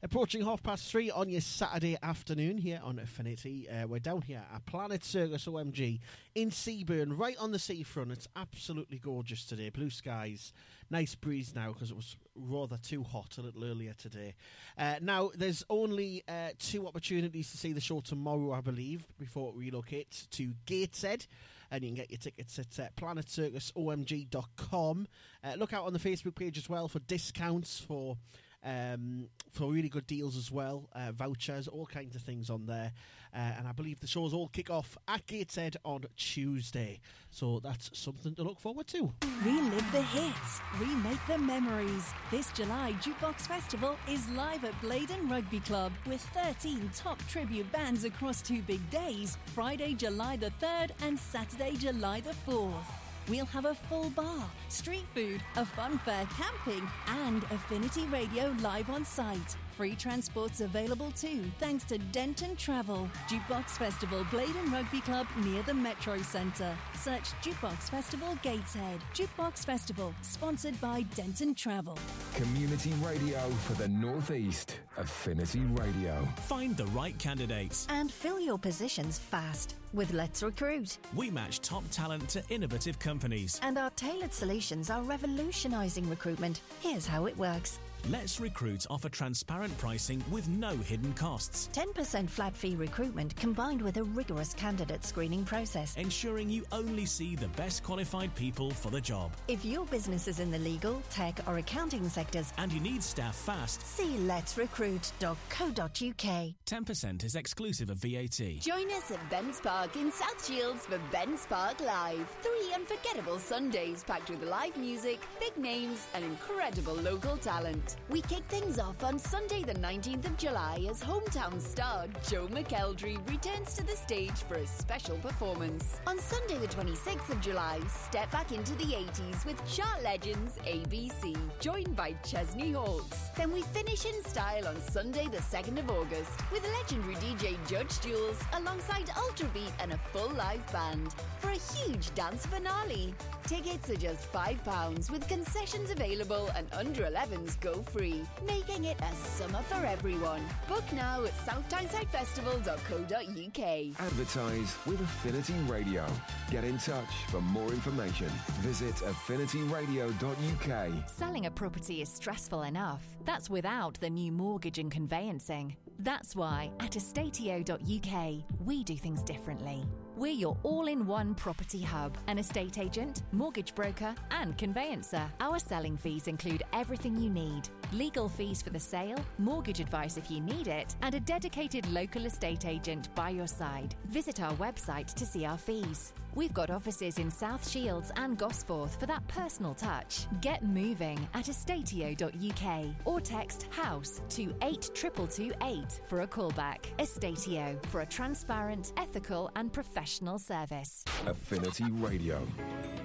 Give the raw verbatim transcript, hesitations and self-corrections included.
Approaching half past three on your Saturday afternoon here on Affinity. Uh, we're down here at Planet Circus O M G in Seaburn, right on the seafront. It's absolutely gorgeous today. Blue skies, nice breeze now because it was rather too hot a little earlier today. Uh, now, there's only uh, two opportunities to see the show tomorrow, I believe, before it relocates to Gateshead. And you can get your tickets at uh, planet circus o m g dot com. Uh, look out on the Facebook page as well for discounts, for um, for really good deals as well, uh, vouchers, all kinds of things on there. Uh, and I believe the shows all kick off at Gateshead on Tuesday. So that's something to look forward to. Relive the hits, remake the memories. This July, Jukebox Festival is live at Blaydon Rugby Club with thirteen top tribute bands across two big days, Friday, July the third and Saturday, July the fourth. We'll have a full bar, street food, a fun fair, camping and Affinity Radio live on site. Free transport's available too, thanks to Denton Travel. Jukebox Festival, Blaydon Rugby Club near the Metro Centre. Search Jukebox Festival Gateshead. Jukebox Festival, sponsored by Denton Travel. Community radio for the North East. Affinity Radio. Find the right candidates and fill your positions fast with Let's Recruit. We match top talent to innovative companies, and our tailored solutions are revolutionising recruitment. Here's how it works. Let's Recruit offer transparent pricing with no hidden costs. ten percent flat fee recruitment combined with a rigorous candidate screening process, ensuring you only see the best qualified people for the job. If your business is in the legal, tech or accounting sectors and you need staff fast, see lets recruit dot co dot u k. ten percent is exclusive of V A T. Join us at Bents Park in South Shields for Bents Park Live. Three unforgettable Sundays packed with live music, big names and incredible local talent. We kick things off on Sunday the nineteenth of July as hometown star Joe McElderry returns to the stage for a special performance. On Sunday the twenty-sixth of July, step back into the eighties with chart legends A B C, joined by Chesney Hawkes. Then we finish in style on Sunday the second of August with legendary D J Judge Jules alongside Ultrabeat and a full live band for a huge dance finale. Tickets are just five pounds with concessions available and under elevens go free, making it a summer for everyone. Book now at south tyneside festival dot co dot u k. Advertise with Affinity Radio. Get in touch for more information. Visit affinity radio dot u k. Selling a property is stressful enough. That's without the new mortgage and conveyancing. That's why at estatio dot u k we do things differently. We're your all-in-one property hub, an estate agent, mortgage broker and conveyancer. Our selling fees include everything you need. Legal fees for the sale, mortgage advice if you need it, and a dedicated local estate agent by your side. Visit our website to see our fees. We've got offices in South Shields and Gosforth for that personal touch. Get moving at estatio dot u k or text HOUSE to eight two two two eight for a callback. Estatio, for a transparent, ethical and professional service. Affinity Radio.